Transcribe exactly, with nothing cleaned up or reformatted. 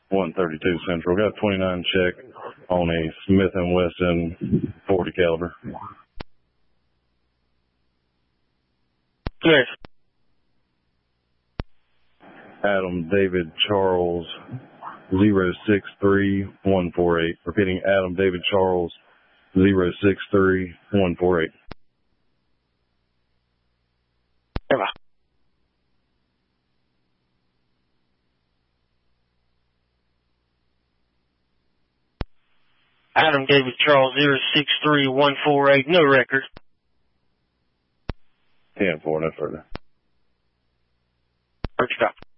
one thirty-two Central. Got a twenty-nine check on a Smith and Wesson forty caliber. Yes. Adam David Charles zero six three one four eight. Repeating, Adam David Charles zero six three one four eight. Emma. Adam David Charles zero six three one four eight. No record. ten four, no further. First stop.